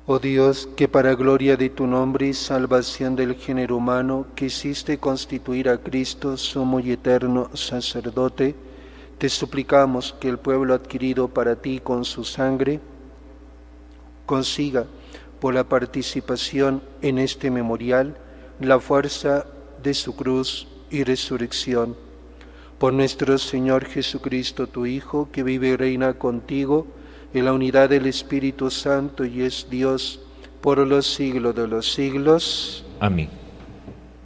Oh Dios, que para gloria de tu nombre y salvación del género humano quisiste constituir a Cristo sumo y eterno sacerdote, te suplicamos que el pueblo adquirido para ti con su sangre consiga, por la participación en este memorial, la fuerza de su cruz y resurrección. Por nuestro Señor Jesucristo, tu Hijo, que vive y reina contigo en la unidad del Espíritu Santo y es Dios por los siglos de los siglos. Amén.